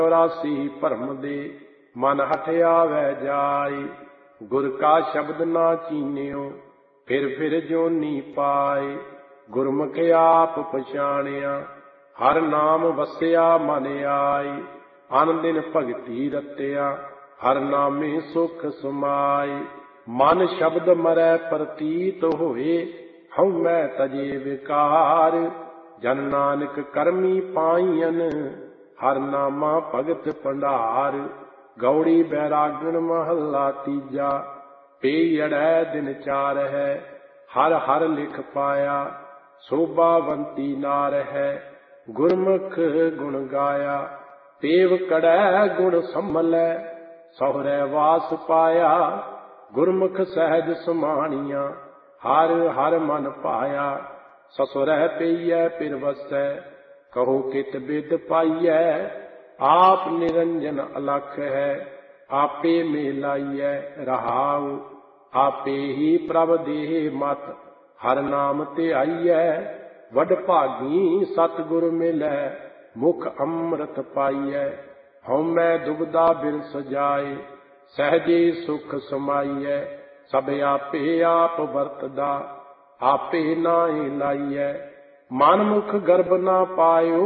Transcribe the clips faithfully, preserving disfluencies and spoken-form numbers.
चौरासी भरम दे मन हठिया वह जाए। गुर का शब्द ना चीन्यो फिर फिर जोनी पाए। गुरमुख आप पछाणिया हर नाम वसिया मन आए। अन दिन भगती रत्या हर नामे सुख समाए। मन शब्द मरै प्रतीत होए हऊँ मैं तजे विकार। जन नानक करमी पाईयन हर नामा भगत भंडार। गौड़ी बैरागण महला तीजा पेयड़ै दिन चार है। हर हर लिख पाया शोभावंती नार है। गुरमुख गुण गाया पेव कड़ै गुण संभलै। सहुरै वास पाया गुरमुख सहज समाणिया। हर हर मन पाया ससुरै पेइयै पिर वसै। कहो कित बिद पाइयै आप निरंजन अलख है। आपे मेलाइयै रहाऊ आपे ही प्रभ देह मत। हर नाम ते आइयै वड भागी सतगुर मिलै मुख अमृत पाइयै। हऊँ मैं दुबदा बिरस जाए सहजे सुख समाइयै। सब आपे आप वरतदा आपे नाए लाइयै। मन मुख गर्भ ना पायो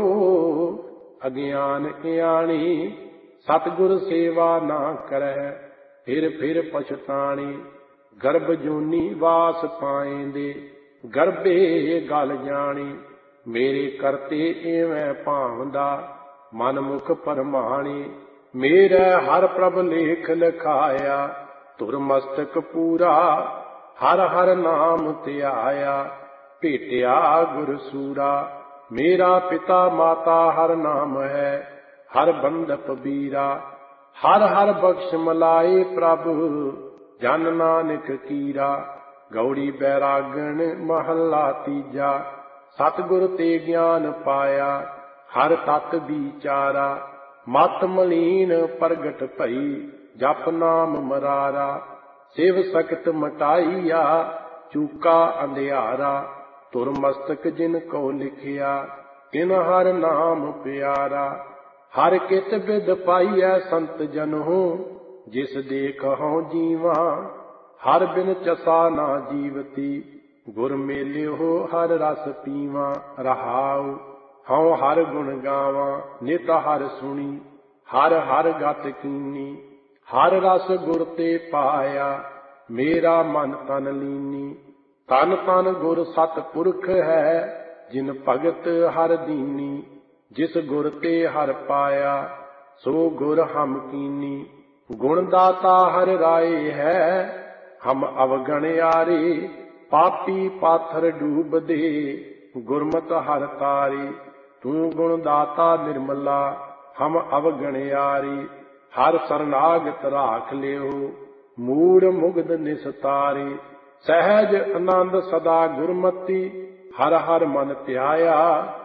अज्ञान इयाणी। सतगुर सेवा ना करै फिर फिर पछताणी। गर्भ जूनी वास पाएंदे गर्भे गल जानी। मेरे करते एवं भावदा मन मुख परमाणी। मेरा हर प्रभ लेख लिखाया धुर मस्तक पूरा। हर हर नाम ध्याया भेटिया गुर सूरा। मेरा पिता माता हर नाम है हर बंधप बीरा। हर हर बख्श मलाए प्रभु जन नानक कीरा। गौड़ी बैरागण महला तीजा सतगुर ते ज्ञान पाया। हर तत विचारा मत मलीन प्रगट भई। जप नाम मरारा शिव सकत मटाइया चूका अंधियारा। तुर मस्तक जिन को लिखिया तिन हर नाम प्यारा। हर कित बिद पाइयै संत जन हो जिस देख हूँ जीवा। हर बिन चसा ना जीवती गुर मेले हो हर रस पीवा। रहाऊ हऊँ हर गुण गावा नित हर सुनी। हर हर गत कीनी हर रस गुर ते पाया। मेरा मन तन लीनी तन तन गुर सतपुरख है। जिन भगत हर दीनी जिस गुर ते हर पाया सो गुर हम कीनी। गुणदाता हर राय है हम अवगणयारे। पापी पाथर डूब दे गुरमत हर तारे। तू गुणदाता निर्मला हम अवगणयारे। हर शरणागत राख लियो मूढ़ मुग्ध निस्तारे। सहज आनंद सदा गुरमति हर हर मन ध्याया।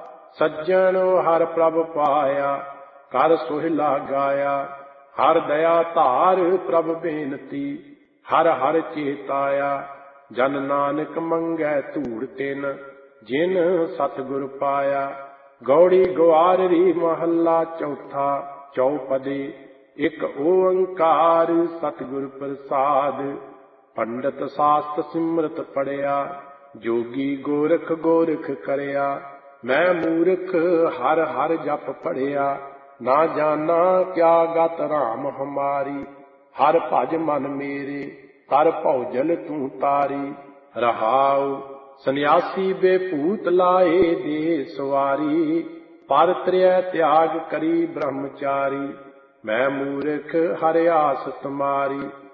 सज्जन हर प्रभ पाया कर सोहिला गाया। हर दया धार प्रभ बेनती हर हर चेताया। जन नानक मंगै धूड़ तिन जिन सतगुर पाया। गौड़ी ग्वाररी महला चौथा चौपदी एक ओंकार सतगुर प्रसाद। पंडित शास्त्र सिमरत पढ़िया जोगी गोरख गोरख करया। मैं मूर्ख हर हर जप पढ़िया ना जाना क्या गत राम हमारी। हर भज मन मेरे तर भौजल तू तारी। रहाऊ सन्यासी बेभूत लाए दे सवारी। पर त्रिय त्याग करी ब्रह्मचारी। मैं मूर्ख हर आस तुम्हारी।